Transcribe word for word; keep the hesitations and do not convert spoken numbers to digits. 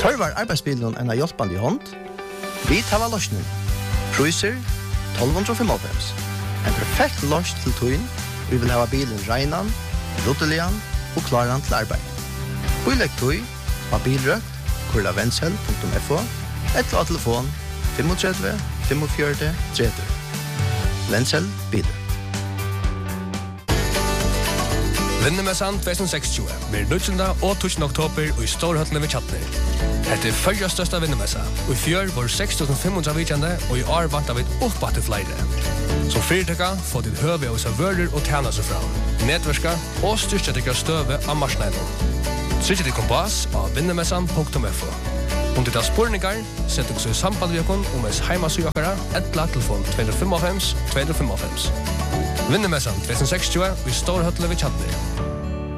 Tørvar arbeidsbilen en av hjelpende hånd. Vi tar løsning. Priser tolv fem. En perfekt løs til tøyen. Vi vil ha bilen regnan, ruttelian og klaran til arbeid. Bilegg tøy av bilrøkt, kurla vensel punktum f o, eller av telefon tre fem fem fem tre tre. Vensel bil. Vinnemessan tjueseksogtjúgu blir nuttjunda og tusen oktober og i Storhøtlen ved Tjatner. Dette er fyrja største vinnemessa, og i fjør var seks tusen fem hundre vikjande, og i år vant av et oppbatt til flere. Som fyrtøkka får til høve hos av vører og tjena seg fra, nedverska og styrstjetikker støve av marsneinen. Trykket til kompass av vinnemessan punktum f o. Om det er spurningar, sett dere i samband med dere om ens heimasøkere, etla telefon to fem fem to fem fem. Vinnemessan tjueseksogtjúgu i Storhøtlen ved Tjatner.